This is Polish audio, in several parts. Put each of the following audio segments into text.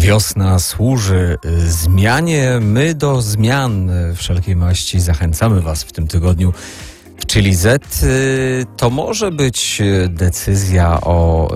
Wiosna służy zmianie. My do zmian wszelkiej maści zachęcamy Was w tym tygodniu w Chili Z. To może być decyzja o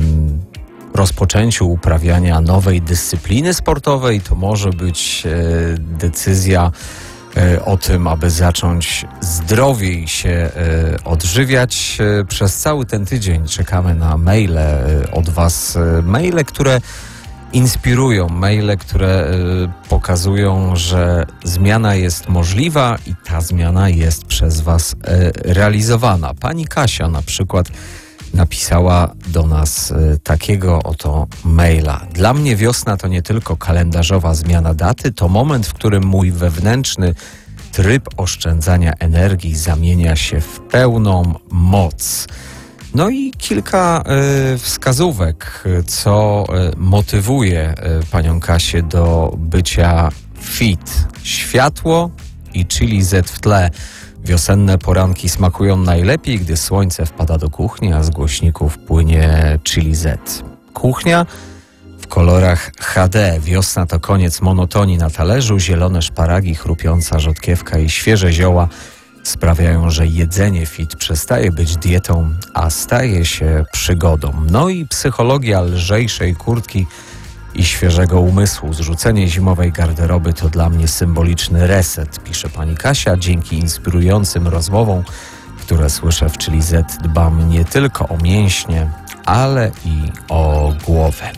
rozpoczęciu uprawiania nowej dyscypliny sportowej. To może być decyzja o tym, aby zacząć zdrowiej się odżywiać. Przez cały ten tydzień czekamy na maile od Was. Maile, które inspirują, maile, które pokazują, że zmiana jest możliwa i ta zmiana jest przez Was realizowana. Pani Kasia na przykład napisała do nas takiego oto maila. Dla mnie wiosna to nie tylko kalendarzowa zmiana daty, to moment, w którym mój wewnętrzny tryb oszczędzania energii zamienia się w pełną moc. No i kilka wskazówek, co motywuje panią Kasię do bycia fit. Światło i Chili Z w tle. Wiosenne poranki smakują najlepiej, gdy słońce wpada do kuchni, a z głośników płynie Chili Z. Kuchnia w kolorach HD. Wiosna to koniec monotonii na talerzu. Zielone szparagi, chrupiąca rzodkiewka i świeże zioła sprawiają, że jedzenie fit przestaje być dietą, a staje się przygodą. No i psychologia lżejszej kurtki i świeżego umysłu. Zrzucenie zimowej garderoby to dla mnie symboliczny reset, pisze pani Kasia. Dzięki inspirującym rozmowom, które słyszę w Chili Z, dbam nie tylko o mięśnie, ale i o głowę.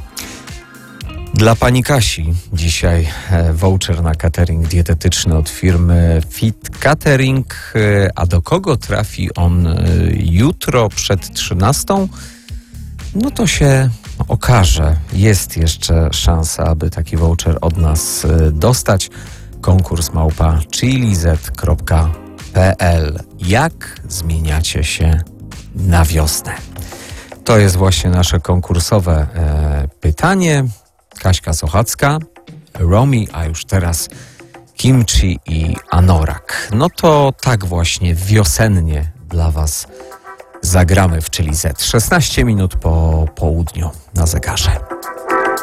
Dla pani Kasi dzisiaj voucher na catering dietetyczny od firmy Fit Catering. A do kogo trafi on jutro przed 13? No to się okaże. Jest jeszcze szansa, aby taki voucher od nas dostać. Konkurs @chiliz.pl. Jak zmieniacie się na wiosnę? To jest właśnie nasze konkursowe pytanie. Kaśka Sochacka, Romi, a już teraz Kimchi i Anorak. No to tak właśnie wiosennie dla Was zagramy w Chili Z. 16 minut po południu na zegarze.